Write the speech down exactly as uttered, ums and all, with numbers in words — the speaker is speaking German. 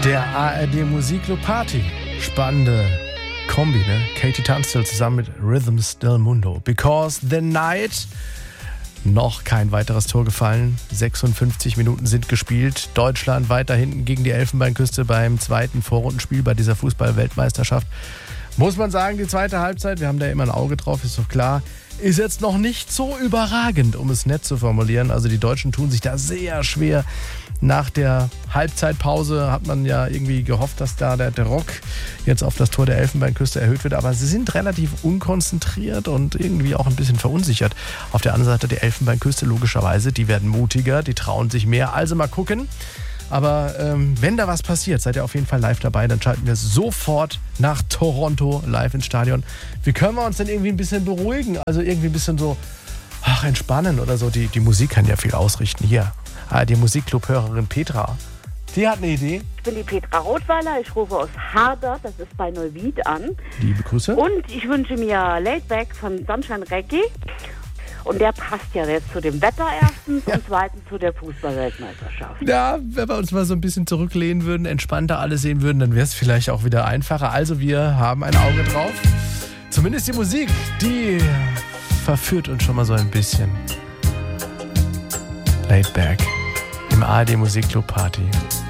Der A R D Musikclub Party. Spannende Kombi, ne? Katie Tunstall zusammen mit Rhythms del Mundo. Because the Night. Noch kein weiteres Tor gefallen. sechsundfünfzig Minuten sind gespielt. Deutschland weiter hinten gegen die Elfenbeinküste beim zweiten Vorrundenspiel bei dieser Fußball-Weltmeisterschaft. Muss man sagen, die zweite Halbzeit, wir haben da immer ein Auge drauf, ist doch klar, ist jetzt noch nicht so überragend, um es nett zu formulieren. Also die Deutschen tun sich da sehr schwer. Nach der Halbzeitpause hat man ja irgendwie gehofft, dass da der Druck jetzt auf das Tor der Elfenbeinküste erhöht wird. Aber sie sind relativ unkonzentriert und irgendwie auch ein bisschen verunsichert. Auf der anderen Seite der Elfenbeinküste logischerweise, die werden mutiger, die trauen sich mehr. Also mal gucken. Aber ähm, wenn da was passiert, seid ihr auf jeden Fall live dabei. Dann schalten wir sofort nach Toronto live ins Stadion. Wie können wir uns denn irgendwie ein bisschen beruhigen? Also irgendwie ein bisschen so ach, entspannen oder so. Die, die Musik kann ja viel ausrichten. Hier, ah, die Musikclub-Hörerin Petra, die hat eine Idee. Ich bin die Petra Rothweiler, ich rufe aus Harder, das ist bei Neuwied an. Liebe Grüße. Und ich wünsche mir Laid Back von Sunshine Reggae. Und der passt ja jetzt zu dem Wetter erstens ja. und zweitens zu der Fußball-Weltmeisterschaft. Ja, wenn wir uns mal so ein bisschen zurücklehnen würden, entspannter alles sehen würden, dann wäre es vielleicht auch wieder einfacher. Also wir haben ein Auge drauf. Zumindest die Musik, die verführt uns schon mal so ein bisschen. Laid Back im A R D Musikclub Party.